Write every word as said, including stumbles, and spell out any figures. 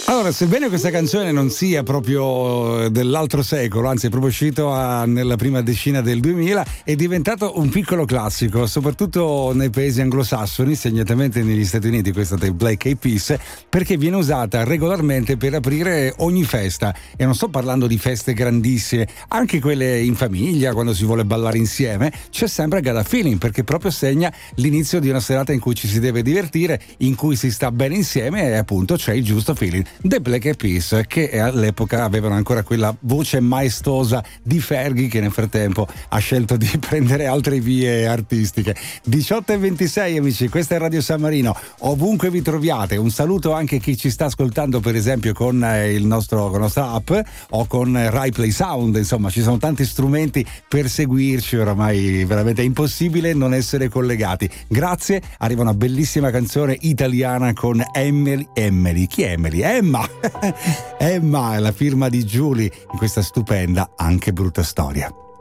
Allora, sebbene questa canzone non sia proprio dell'altro secolo, anzi è proprio uscito a, nella prima decina del duemila, è diventato un piccolo classico, soprattutto nei paesi anglosassoni, segnatamente negli Stati Uniti, questa dei Black Eyed Peas, perché viene usata regolarmente per aprire ogni festa. E non sto parlando di feste grandissime, anche quelle in famiglia, quando si vuole ballare insieme, c'è sempre Got a Feeling, perché proprio segna l'inizio di una serata in cui ci si deve divertire, in cui si sta bene insieme e appunto c'è il giusto feeling. The Black Eyed Peas, che all'epoca avevano ancora quella voce maestosa di Fergie, che nel frattempo ha scelto di prendere altre vie artistiche. diciotto e ventisei, amici, questa è Radio San Marino, ovunque vi troviate. Un saluto anche a chi ci sta ascoltando per esempio con il nostro, con la nostra app o con Rai Play Sound. Insomma, ci sono tanti strumenti per seguirci, oramai veramente è impossibile non essere collegati. Grazie, arriva una bellissima canzone italiana con Emily. Emily, chi è Emily? Emma. Emma è la firma di Giulia in questa stupenda Anche brutta storia.